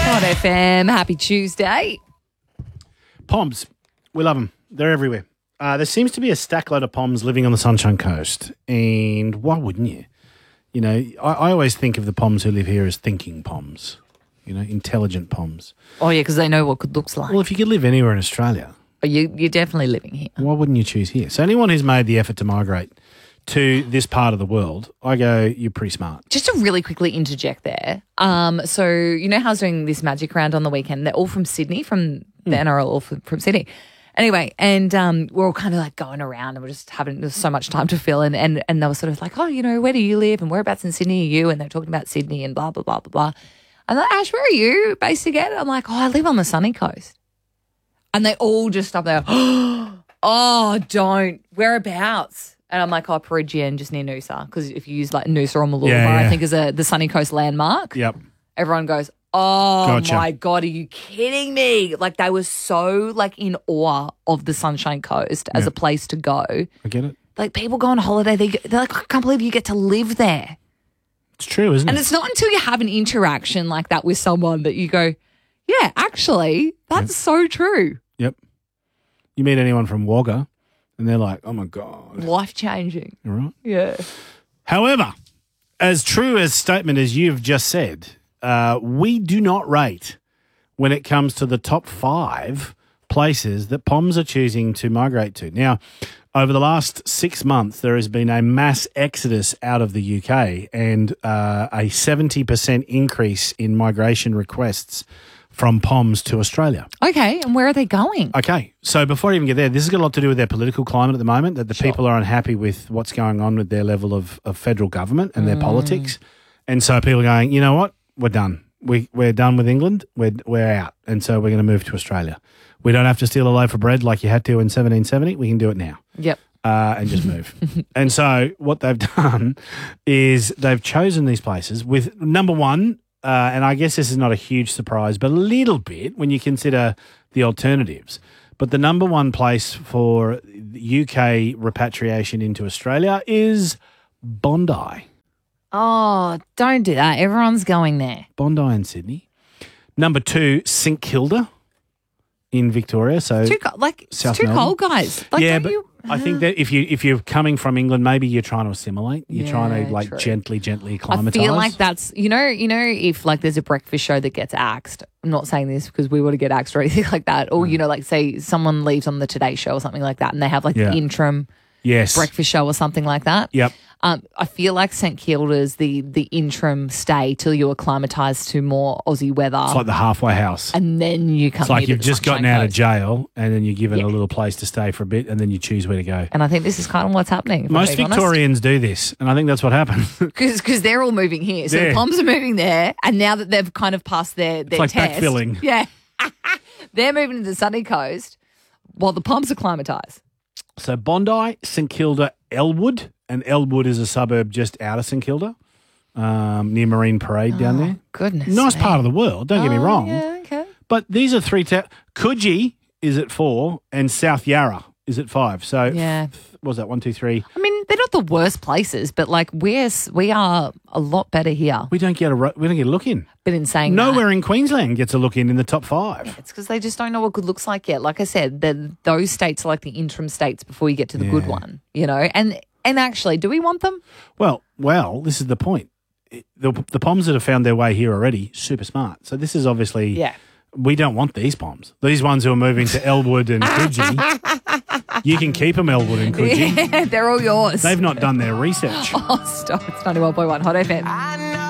Hot FM, happy Tuesday. Poms, we love them. They're everywhere. There seems to be a stackload of poms living on the Sunshine Coast, and why wouldn't you? You know, I always think of the poms who live here as thinking poms, you know, intelligent poms. Oh, yeah, because they know what good looks like. Well, if you could live anywhere in Australia, You're definitely living here. why wouldn't you choose here? So anyone who's made the effort to migrate to this part of the world, I go, you're pretty smart. Just to really quickly interject there. So you know how I was doing this magic round on the weekend? They're all from Sydney, from the NRL, all from Sydney. Anyway, and we're all kind of like going around and we're just having there's so much time to fill in. And they were sort of like, oh, you know, where do you live and whereabouts in Sydney are you? And they're talking about Sydney and blah, blah, blah, blah, blah. And they're like, Ash, where are you based again? I'm like, oh, I live on the sunny coast. And they all just stop there. Oh, don't. Whereabouts? And I'm like, oh, Peregian, just near Noosa. Because if you use like Noosa or Mooloolaba, I think is the sunny coast landmark. Yep. Everyone goes, oh, Gotcha. my God, are you kidding me? Like they were so like in awe of the Sunshine Coast as a place to go. I get it. Like people go on holiday, they're like, I can't believe you get to live there. It's true, isn't And it? it's not until you have an interaction like that with someone that you go, yeah, actually, that's so true. Yep. You meet anyone from Wagga and they're like, oh, my God. Life-changing. All right. Yeah. However, as true a statement as you've just said, we do not rate when it comes to the top 5 places that POMs are choosing to migrate to. Now, over the last 6 months, there has been a mass exodus out of the UK and a 70% increase in migration requests from POMs to Australia. Okay, and where are they going? Okay, so before I even get there, this has got a lot to do with their political climate at the moment, that the people are unhappy with what's going on with their level of federal government and their politics. And so people are going, you know what, we're done. We're done with England, we're out, and so we're going to move to Australia. We don't have to steal a loaf of bread like you had to in 1770, we can do it now. Yep. And just move. And so what they've done is they've chosen these places with, number one, and I guess this is not a huge surprise, but a little bit when you consider the alternatives. But the number one place for UK repatriation into Australia is Bondi. Oh, don't do that. Everyone's going there. Bondi in Sydney. Number 2, St Kilda in Victoria. So It's South too Melbourne. cold, guys. Like, yeah, don't but you? I think that if you're coming from England, maybe you're trying to assimilate. You're trying to Yeah, true. gently I acclimatise. feel like that's you know if like there's a breakfast show that gets axed. I'm not saying this because we want to get axed or anything like that. Or you know, like say someone leaves on the Today Show or something like that, and they have like the interim breakfast show or something like that. Yep. I feel like St Kilda's the interim stay till you acclimatise to more Aussie weather. It's like the halfway house. And then you come. It's like here to you've the just gotten Sunshine out of Coast. jail and then you're given a little place to stay for a bit and then you choose where to go. And I think this is kind of what's happening. if I'm Most being honest. Victorians do this, and I think that's what happened. Because they're all moving here. So Yeah. the Poms are moving there. And now that they've kind of passed their like test. backfilling. Yeah. They're moving to the sunny coast while the Poms acclimatise. So Bondi, St Kilda, Elwood, and Elwood is a suburb just out of St Kilda, near Marine Parade down there. Goodness. Nice part of the world, don't get me wrong. Yeah, okay. But these are 3 Coogee is at 4 and South Yarra is at 5. So Yeah. what was that, 1, 2, 3? I mean, they're not the worst places, but like we are a lot better here. We don't get a look in. But in saying Nowhere in Queensland gets a look in the top 5. it's because they just don't know what good looks like yet. Like I said, those states are like the interim states before you get to the good one, you know? And actually, do we want them? Well, this is the point. The POMs that have found their way here already, super smart. So this is obviously, we don't want these POMs. These ones who are moving to Elwood and Coogee, you can keep them Elwood and Coogee. Yeah, they're all yours. They've not done their research. Oh, stop. It's 91.1 Hot FM.